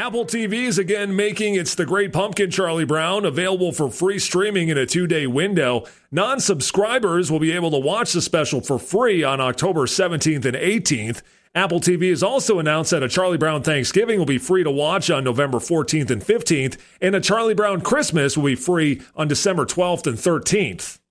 Apple TV is again making It's the Great Pumpkin Charlie Brown available for free streaming in a 2-day window. Non-subscribers will be able to watch the special for free on October 17th and 18th. Apple TV has also announced that A Charlie Brown Thanksgiving will be free to watch on November 14th and 15th, and A Charlie Brown Christmas will be free on December 12th and 13th.